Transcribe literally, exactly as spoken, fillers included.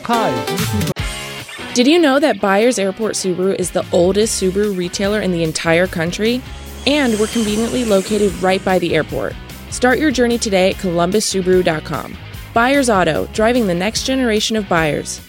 Hi. Did you know that Byers Airport Subaru is the oldest Subaru retailer in the entire country? And we're conveniently located right by the airport. Start your journey today at columbus subaru dot com. Byers Auto, driving the next generation of buyers.